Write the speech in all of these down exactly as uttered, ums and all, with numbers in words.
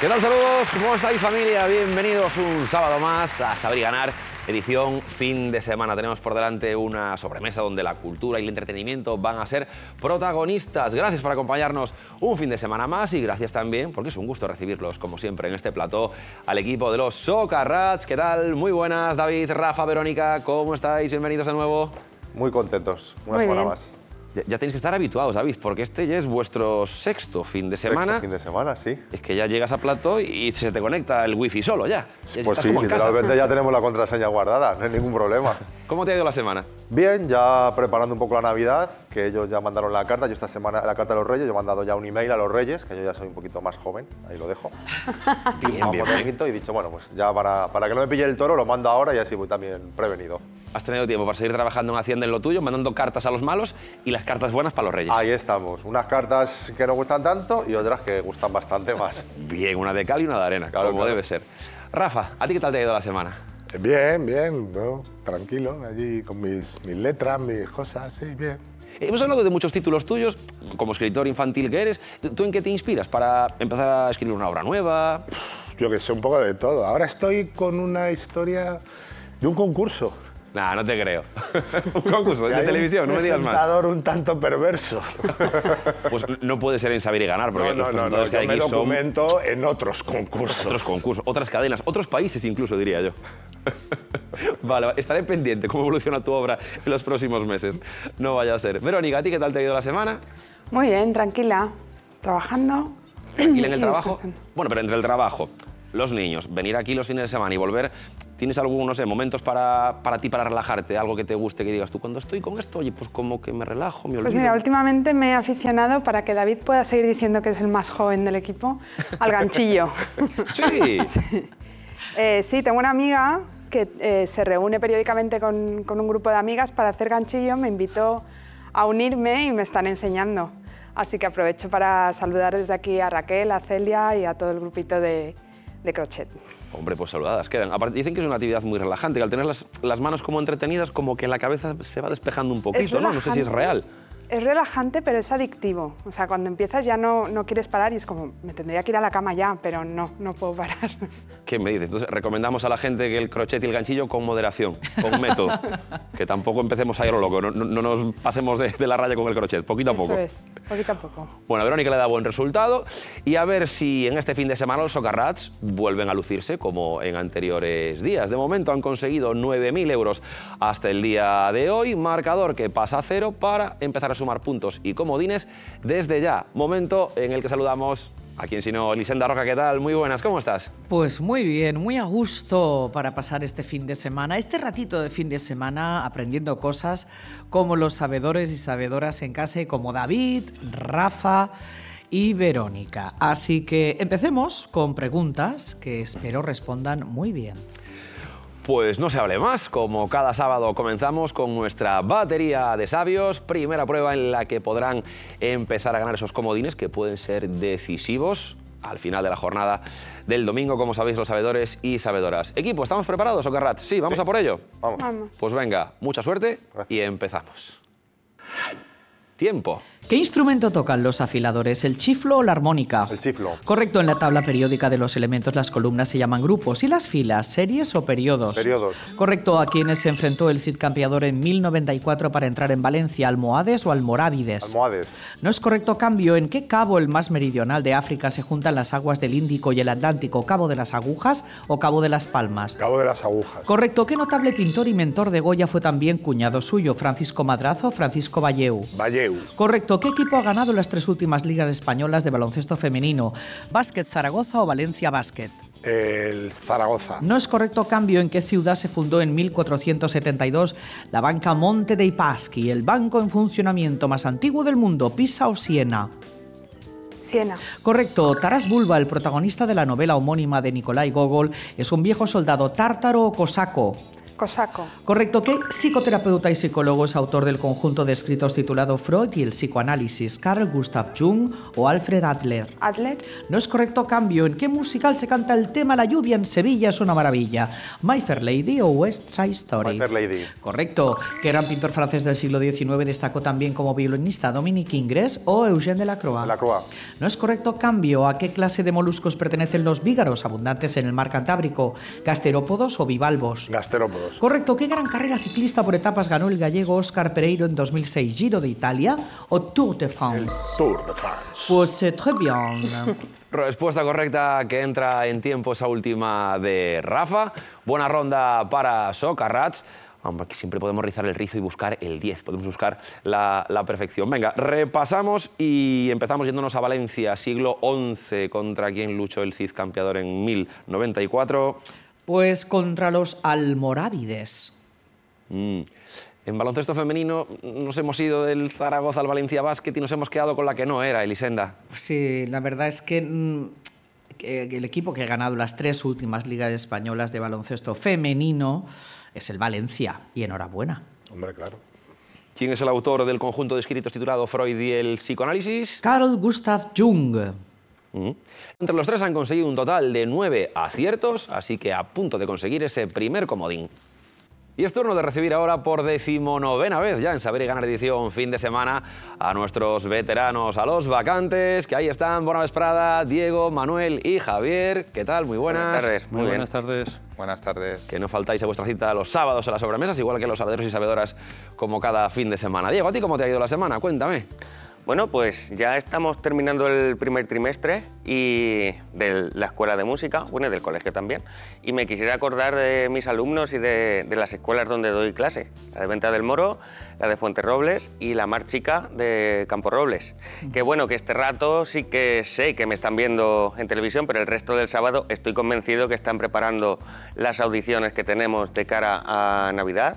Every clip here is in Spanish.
¿Qué tal? Saludos, ¿cómo estáis, familia? Bienvenidos un sábado más a Saber y Ganar, edición fin de semana. Tenemos por delante una sobremesa donde la cultura y el entretenimiento van a ser protagonistas. Gracias por acompañarnos un fin de semana más y gracias también, porque es un gusto recibirlos, como siempre, en este plató, al equipo de los Socarrats. ¿Qué tal? Muy buenas, David, Rafa, Verónica, ¿cómo estáis? Bienvenidos de nuevo. Muy contentos, una Muy semana bien. más. Ya, ya tenéis que estar habituados, David, porque este ya es vuestro sexto fin de semana. Sexto fin de semana, sí. Es que ya llegas a plató y se te conecta el wifi solo, ya. Ya Pues estás sí, como en casa. literalmente ya tenemos la contraseña guardada, no hay ningún problema. ¿Cómo te ha ido la semana? Bien, ya preparando un poco la Navidad, que ellos ya mandaron la carta. Yo esta semana, la carta de los Reyes, yo he mandado ya un email a los Reyes, que yo ya soy un poquito más joven, ahí lo dejo. Bien, Más bien, modernito, y he dicho, bueno, pues ya para, para que no me pille el toro, lo mando ahora y así voy también prevenido. Has tenido tiempo para seguir trabajando en Hacienda en lo tuyo, mandando cartas a los malos y las cartas buenas para los Reyes. Ahí estamos, unas cartas que no gustan tanto y otras que gustan bastante más. Bien, una de cal y una de arena, Claro, como claro. debe ser. Rafa, ¿a ti qué tal te ha ido la semana? Bien, bien, ¿no? Tranquilo, allí con mis, mis letras, mis cosas, sí, bien. Hemos hablado de muchos títulos tuyos, como escritor infantil que eres. ¿Tú en qué te inspiras para empezar a escribir una obra nueva? Yo que sé, un poco de todo. Ahora estoy con una historia de un concurso. Nah, no te creo. Un concurso Que de hay televisión, un no me digas más. presentador un tanto perverso. Pues no puede ser en Saber y Ganar, porque No, no, los no, no, presentadores que yo hay me aquí son documento en otros concursos. otros concursos, otras cadenas, otros países incluso, diría yo. Vale, estaré pendiente cómo evoluciona tu obra en los próximos meses. No vaya a ser. Verónica, ¿a ti qué tal te ha ido la semana? Muy bien, tranquila, trabajando. ¿Tranquila en el y trabajo? descansando. Bueno, pero entre el trabajo, los niños, venir aquí los fines de semana y volver, ¿tienes algunos, no sé, momentos para, para ti, para relajarte? Algo que te guste, que digas tú, cuando estoy con esto, oye, pues como que me relajo, me olvido. Pues mira, últimamente me he aficionado, para que David pueda seguir diciendo que es el más joven del equipo, al ganchillo. Sí. Eh, sí, tengo una amiga que eh, se reúne periódicamente con, con un grupo de amigas para hacer ganchillo, me invitó a unirme y me están enseñando. Así que aprovecho para saludar desde aquí a Raquel, a Celia y a todo el grupito de, de crochet. Hombre, pues saludadas quedan. Aparte, dicen que es una actividad muy relajante, que al tener las, las manos como entretenidas, como que la cabeza se va despejando un poquito, ¿no? No sé si es real. Es relajante, pero es adictivo. O sea, cuando empiezas ya no, no quieres parar y es como, me tendría que ir a la cama ya, pero no, no puedo parar. ¿Qué me dices? Entonces, recomendamos a la gente que el crochet y el ganchillo con moderación, con método. Que tampoco empecemos a ir a lo loco, no, no, no nos pasemos de, de la raya con el crochet, poquito a poco. Eso es, poquito a poco. Bueno, a Verónica le da buen resultado y a ver si en este fin de semana los Socarrats vuelven a lucirse como en anteriores días. De momento han conseguido nueve mil euros hasta el día de hoy, marcador que pasa a cero para empezar a sumar puntos y comodines desde ya. Momento en el que saludamos a quien si no, Elisenda Roca, ¿qué tal? Muy buenas, ¿cómo estás? Pues muy bien, muy a gusto para pasar este fin de semana, este ratito de fin de semana aprendiendo cosas como los sabedores y sabedoras en casa y como David, Rafa y Verónica. Así que empecemos con preguntas que espero respondan muy bien. Pues no se hable más, como cada sábado comenzamos con nuestra batería de sabios, primera prueba en la que podrán empezar a ganar esos comodines que pueden ser decisivos al final de la jornada del domingo, como sabéis los sabedores y sabedoras. Equipo, ¿estamos preparados, Socarrats? Sí, ¿vamos Sí. a por ello? Vamos. Vamos. Pues venga, mucha suerte y empezamos. Tiempo. ¿Qué instrumento tocan los afiladores, el chiflo o la armónica? El chiflo. Correcto, en la tabla periódica de los elementos las columnas se llaman grupos y las filas, series o periodos. Periodos. Correcto, ¿a quiénes se enfrentó el Cid Campeador en mil noventa y cuatro para entrar en Valencia, almohades o almorávides? Almohades. No es correcto, cambio, ¿en qué cabo el más meridional de África se juntan las aguas del Índico y el Atlántico? ¿Cabo de las Agujas o Cabo de las Palmas? Cabo de las Agujas. Correcto, ¿qué notable pintor y mentor de Goya fue también cuñado suyo? ¿Francisco Madrazo o Francisco Valleu? Valleu. Correcto, ¿qué equipo ha ganado las tres últimas ligas españolas de baloncesto femenino? ¿Básquet Zaragoza o Valencia Básquet? El Zaragoza. No es correcto, cambio, ¿en qué ciudad se fundó en mil cuatrocientos setenta y dos la banca Monte dei Paschi, el banco en funcionamiento más antiguo del mundo, Pisa o Siena? Siena. Correcto, Taras Bulba, el protagonista de la novela homónima de Nikolai Gogol, es un viejo soldado tártaro o cosaco. Cosaco. Correcto. ¿Qué psicoterapeuta y psicólogo es autor del conjunto de escritos titulado Freud y el psicoanálisis? ¿Carl Gustav Jung o Alfred Adler? Adler. No es correcto. Cambio. ¿En qué musical se canta el tema La lluvia en Sevilla es una maravilla? ¿My Fair Lady o West Side Story? My Fair Lady. Correcto. ¿Qué gran pintor francés del siglo diecinueve destacó también como violinista? ¿Dominique Ingres o Eugène Delacroix? Delacroix. No es correcto. Cambio. ¿A qué clase de moluscos pertenecen los vígaros abundantes en el mar Cantábrico? ¿Gasterópodos o bivalvos? Gasterópodos. Correcto. ¿Qué gran carrera ciclista por etapas ganó el gallego Óscar Pereiro en dos mil seis? ¿Giro de Italia o Tour de France? Tour de France. Pues c'est très bien. Respuesta correcta que entra en tiempo esa última de Rafa. Buena ronda para Socarrats. Hombre, que siempre podemos rizar el rizo y buscar el diez, podemos buscar la, la perfección. Venga, repasamos y empezamos yéndonos a Valencia, siglo once, contra quien luchó el Cid campeador en mil noventa y cuatro. Pues contra los almorávides. Mm. En baloncesto femenino nos hemos ido del Zaragoza al Valencia Basket y nos hemos quedado con la que no era, Elisenda. Sí, la verdad es que, mm, que el equipo que ha ganado las tres últimas ligas españolas de baloncesto femenino es el Valencia, y enhorabuena. Hombre, claro. ¿Quién es el autor del conjunto de escritos titulado Freud y el psicoanálisis? Carl Gustav Jung. Mm. Entre los tres han conseguido un total de nueve aciertos, así que a punto de conseguir ese primer comodín. Y es turno de recibir ahora por decimonovena vez ya en Saber y Ganar edición fin de semana a nuestros veteranos, a los vacantes, que ahí están. Buena vesprada, Diego, Manuel y Javier. ¿Qué tal? Muy buenas. Buenas tardes. Muy, Muy buenas tardes. Buenas tardes. Que no faltáis a vuestra cita los sábados en las sobremesas, igual que los sabedoros y sabedoras como cada fin de semana. Diego, ¿a ti cómo te ha ido la semana? Cuéntame. Bueno, pues ya estamos terminando el primer trimestre y de la escuela de música, bueno, y del colegio también. Y me quisiera acordar de mis alumnos y de, de las escuelas donde doy clase. La de Venta del Moro, la de Fuenterrobles y la Mar Chica de Camporrobles. Que bueno, que este rato sí que sé que me están viendo en televisión, pero el resto del sábado estoy convencido que están preparando las audiciones que tenemos de cara a Navidad.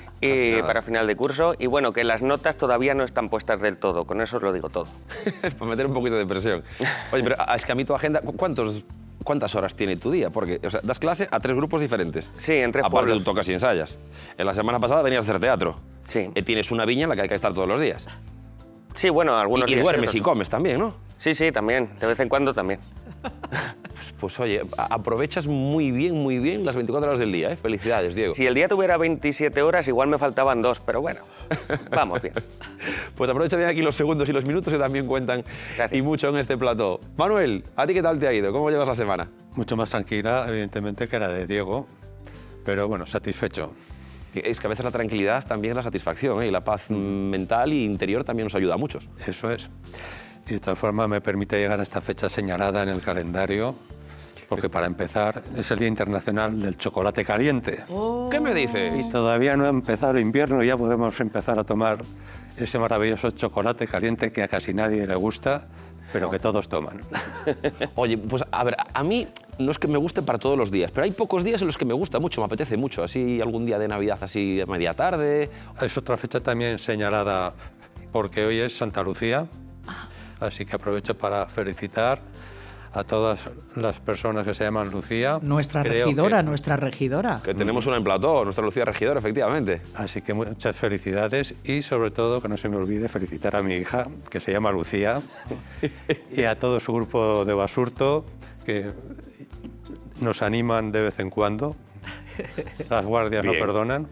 Y para final de curso, y bueno, que las notas todavía no están puestas del todo, con eso os lo digo todo. Para meter un poquito de presión. Oye, pero es que a mí tu agenda, ¿cuántos, ¿cuántas horas tiene tu día? Porque, o sea, das clase a tres grupos diferentes. Sí, en tres Aparte, pueblos. tú tocas y ensayas. En la semana pasada venías a hacer teatro. Sí. Eh, tienes una viña en la que hay que estar todos los días. Sí, bueno, algunos Y, y días duermes sí, y comes también, ¿no? Sí, sí, también, de vez en cuando también. Pues, pues oye, a- aprovechas muy bien, muy bien las veinticuatro horas del día, ¿eh? Felicidades, Diego. Si el día tuviera veintisiete horas, igual me faltaban dos, pero bueno, vamos bien. Pues aprovecha bien aquí los segundos y los minutos que también cuentan Gracias. y mucho en este plató. Manuel, ¿a ti qué tal te ha ido? ¿Cómo llevas la semana? Mucho más tranquila, evidentemente, que la de Diego, pero bueno, satisfecho. Es que a veces la tranquilidad también es la satisfacción, ¿eh? Y la paz mm, mental y interior también nos ayuda a muchos. Eso es. Y de todas formas me permite llegar a esta fecha señalada en el calendario, porque para empezar es el Día Internacional del Chocolate Caliente. ¿Qué me dices? Y todavía no ha empezado el invierno y ya podemos empezar a tomar ese maravilloso chocolate caliente que a casi nadie le gusta, pero que todos toman. Oye, pues a ver, a mí no es que me guste para todos los días, pero hay pocos días en los que me gusta mucho, me apetece mucho. Así algún día de Navidad, así a media tarde. Es otra fecha también señalada porque hoy es Santa Lucía, así que aprovecho para felicitar a todas las personas que se llaman Lucía. Nuestra Creo regidora, que- nuestra regidora. Que tenemos una en plató, nuestra Lucía Regidora, efectivamente. Así que muchas felicidades y sobre todo que no se me olvide felicitar a mi hija, que se llama Lucía, y a todo su grupo de Basurto, que nos animan de vez en cuando. Las guardias no Bien. perdonan.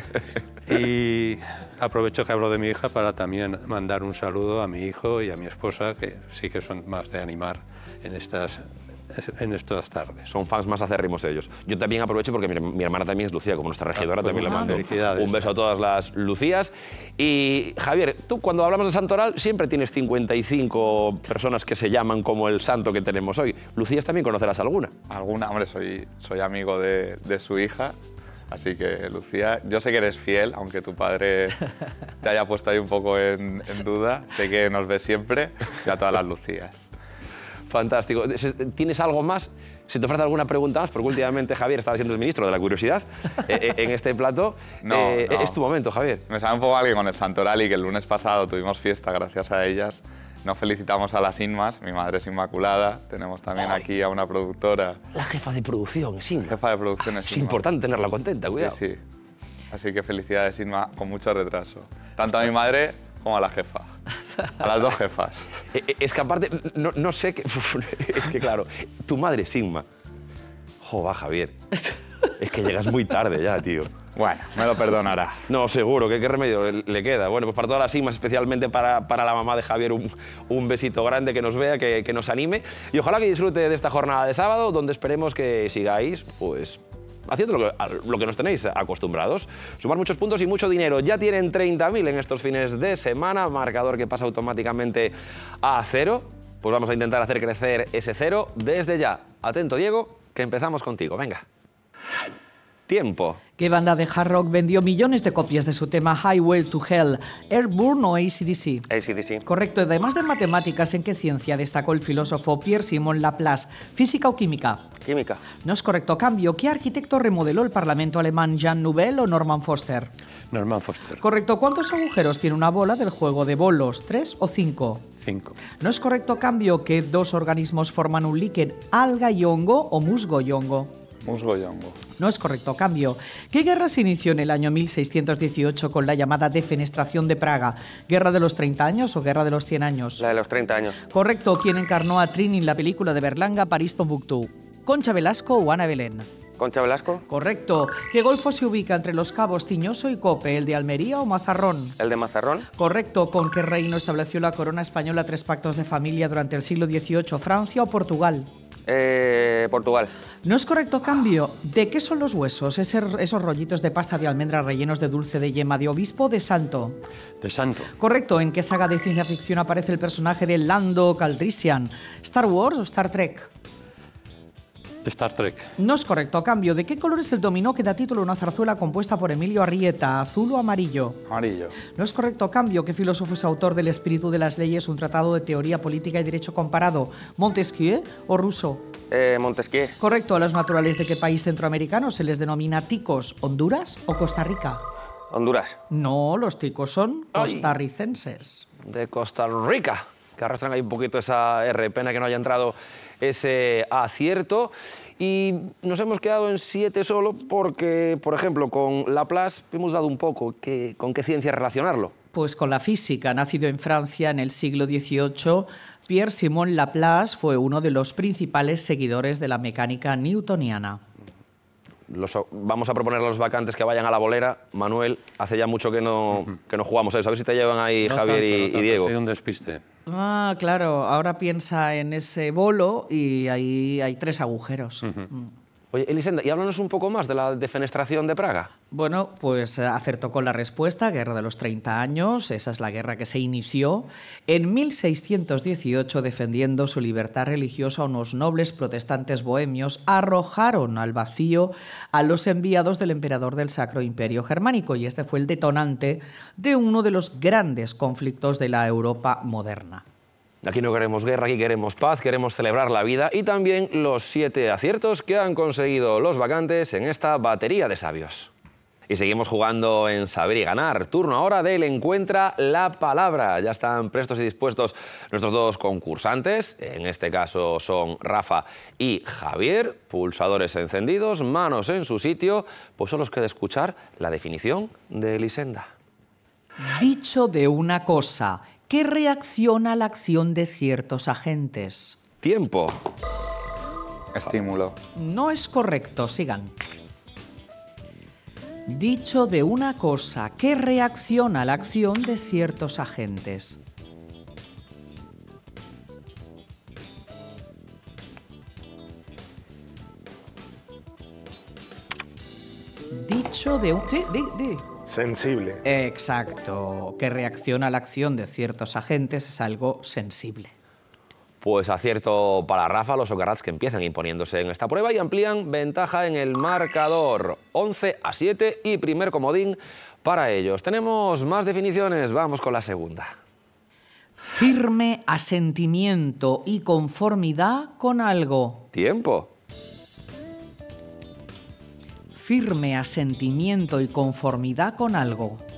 Y aprovecho que hablo de mi hija para también mandar un saludo a mi hijo y a mi esposa, que sí que son más de animar en estas, en estas tardes. Son fans más acérrimos ellos. Yo también aprovecho porque mi, mi hermana también es Lucía, como nuestra regidora, Ah, pues también le muchas mando felicidades. un beso a todas las Lucías. Y Javier, tú cuando hablamos de Santoral siempre tienes cincuenta y cinco personas que se llaman como el santo que tenemos hoy. Lucías también conocerás alguna. Alguna, hombre, soy, soy amigo de, de su hija, así que Lucía, yo sé que eres fiel, aunque tu padre te haya puesto ahí un poco en, en duda, sé que nos ves siempre y a todas las Lucías. Fantástico. ¿Tienes algo más? Si te ofrece alguna pregunta más, porque últimamente Javier estaba siendo el ministro de la curiosidad eh, en este plato. No, Eh, no. Es tu momento, Javier. Me sabe un poco alguien con el Santoral y que el lunes pasado tuvimos fiesta gracias a ellas no felicitamos a las Inmas, mi madre es Inmaculada, tenemos también Ay. aquí a una productora. La jefa de producción, sí. Jefa de producción es Es Inma. importante tenerla contenta, cuidado. Sí, sí. Así que felicidades, Inma, con mucho retraso. Tanto a mi madre como a la jefa. A las dos jefas. Eh, eh, Es que aparte, no, no sé qué... Es que claro, tu madre es Inma. Jo, va, Javier. Es que llegas muy tarde ya, tío. Bueno, me lo perdonará. No, seguro, que qué remedio le queda. Bueno, pues para todas las Inmas, especialmente para, para la mamá de Javier, un, un besito grande, que nos vea, que, que nos anime. Y ojalá que disfrute de esta jornada de sábado, donde esperemos que sigáis, pues, haciendo lo que, a lo que nos tenéis acostumbrados. Sumar muchos puntos y mucho dinero. Ya tienen treinta mil en estos fines de semana, marcador que pasa automáticamente a cero. Pues vamos a intentar hacer crecer ese cero desde ya. Atento, Diego, que empezamos contigo. Venga. Tiempo. ¿Qué banda de hard rock vendió millones de copias de su tema Highway to Hell? Airborne o A C D C. A C D C. Correcto. Además de matemáticas, ¿en qué ciencia destacó el filósofo Pierre-Simon Laplace? ¿Física o química? Química. No es correcto. Cambio. ¿Qué arquitecto remodeló el Parlamento alemán? ¿Jean Nouvel o Norman Foster? Norman Foster. Correcto. ¿Cuántos agujeros tiene una bola del juego de bolos? ¿Tres o cinco? Cinco. No es correcto. Cambio. ¿Qué dos organismos forman un líquen? ¿Alga y hongo o musgo y hongo? Musgo y hongo. No es correcto. Cambio. ¿Qué guerra se inició en el año mil seiscientos dieciocho con la llamada Defenestración de Praga? ¿Guerra de los treinta años o Guerra de los cien años? La de los treinta años. Correcto. ¿Quién encarnó a Trini en la película de Berlanga, París, Tombuctú? ¿Concha Velasco o Ana Belén? Concha Velasco. Correcto. ¿Qué golfo se ubica entre los cabos Tiñoso y Cope? ¿El de Almería o Mazarrón? El de Mazarrón. Correcto. ¿Con qué reino estableció la corona española tres pactos de familia durante el siglo dieciocho? ¿Francia o Portugal? Eh, Portugal. No es correcto. Cambio. ¿De qué son los huesos? Ese- esos rollitos de pasta de almendra rellenos de dulce de yema, de obispo o de santo. De santo. Correcto. ¿En qué saga de ciencia ficción aparece el personaje de Lando Calrissian? ¿Star Wars o Star Trek? Star Trek. No es correcto. Cambio. ¿De qué color es el dominó que da título a una zarzuela compuesta por Emilio Arrieta? ¿Azul o amarillo? Amarillo. No es correcto. Cambio. ¿Qué filósofo es autor del Espíritu de las Leyes, un tratado de teoría política y derecho comparado? ¿Montesquieu o Rousseau? Eh, Montesquieu. Correcto. ¿A los naturales de qué país centroamericano se les denomina ticos? ¿Honduras o Costa Rica? Honduras. No, los ticos son Ay. costarricenses. De Costa Rica, que arrastran ahí un poquito esa R. Pena que no haya entrado ese acierto. Y nos hemos quedado en siete solo porque, por ejemplo, con Laplace hemos dado un poco que, con qué ciencia relacionarlo. Pues con la física. Nacido en Francia en el siglo dieciocho, Pierre-Simon Laplace fue uno de los principales seguidores de la mecánica newtoniana. Los- vamos a proponer a los vacantes que vayan a la bolera. Manuel, hace ya mucho que no, que no jugamos a eso. A ver si te llevan ahí No Javier tanto, y, no y tanto, Diego. soy un despiste. Ah, claro. Ahora piensa en ese bolo y ahí hay tres agujeros. Mm. Oye, Elisenda, y háblanos un poco más de la defenestración de Praga. Bueno, pues eh, acertó con la respuesta, Guerra de los treinta años, esa es la guerra que se inició en mil seiscientos dieciocho, defendiendo su libertad religiosa. Unos nobles protestantes bohemios arrojaron al vacío a los enviados del emperador del Sacro Imperio Germánico, y este fue el detonante de uno de los grandes conflictos de la Europa moderna. Aquí no queremos guerra, aquí queremos paz, queremos celebrar la vida y también los siete aciertos que han conseguido los vacantes en esta batería de sabios. Y seguimos jugando en Saber y Ganar. Turno ahora del Encuentra la Palabra. Ya están prestos y dispuestos nuestros dos concursantes. En este caso son Rafa y Javier. Pulsadores encendidos, manos en su sitio. Pues solo os queda escuchar la definición de Elisenda. Dicho de una cosa, ¿qué reacciona a la acción de ciertos agentes? Tiempo. Estímulo. No es correcto, sigan. Dicho de una cosa, ¿qué reacciona a la acción de ciertos agentes? Dicho de un... Sí, di, di. Sensible. Exacto. Que reacciona a la acción de ciertos agentes es algo sensible. Pues acierto para Rafa, los Ocarrats que empiezan imponiéndose en esta prueba y amplían ventaja en el marcador. once a siete y primer comodín para ellos. Tenemos más definiciones, vamos con la segunda. Firme asentimiento y conformidad con algo. Tiempo. Firme asentimiento y conformidad con algo.